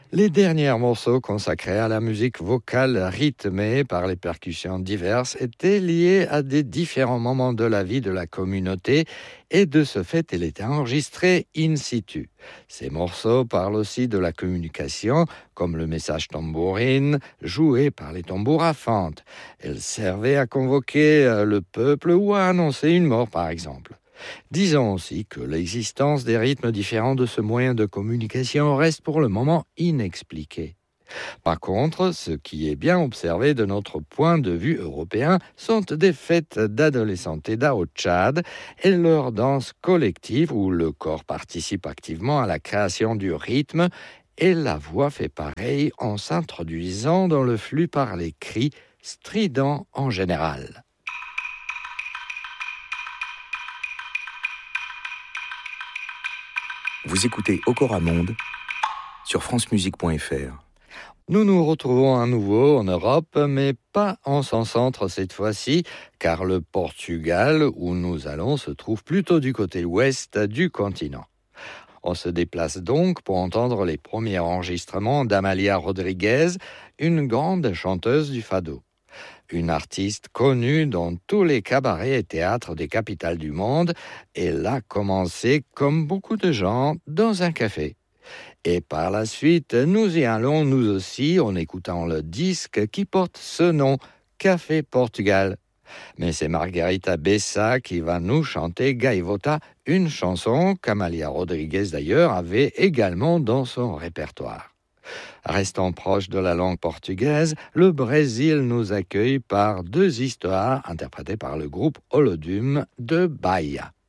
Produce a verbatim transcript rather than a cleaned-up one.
Les derniers morceaux consacrés à la musique vocale rythmée par les percussions diverses étaient liés à des différents moments de la vie de la communauté et de ce fait, ils étaient enregistrés in situ. Ces morceaux parlent aussi de la communication, comme le message tambourine joué par les tambours à fente. Elles servaient à convoquer le peuple ou à annoncer une mort, par exemple. Disons aussi que l'existence des rythmes différents de ce moyen de communication reste pour le moment inexpliquée. Par contre, ce qui est bien observé de notre point de vue européen sont des fêtes d'adolescentada au Tchad et leur danse collective où le corps participe activement à la création du rythme et la voix fait pareil en s'introduisant dans le flux par les cris stridents en général. Vous écoutez Okora Monde sur france musique point f r. Nous nous retrouvons à nouveau en Europe, mais pas en son centre cette fois-ci, car le Portugal, où nous allons, se trouve plutôt du côté ouest du continent. On se déplace donc pour entendre les premiers enregistrements d'Amalia Rodriguez, une grande chanteuse du fado. Une artiste connue dans tous les cabarets et théâtres des capitales du monde, elle a commencé, comme beaucoup de gens, dans un café. Et par la suite, nous y allons nous aussi en écoutant le disque qui porte ce nom, Café Portugal. Mais c'est Margarita Bessa qui va nous chanter Gaivota, une chanson qu'Amalia Rodriguez d'ailleurs avait également dans son répertoire. Restant proche de la langue portugaise, le Brésil nous accueille par deux histoires interprétées par le groupe Olodum de Bahia.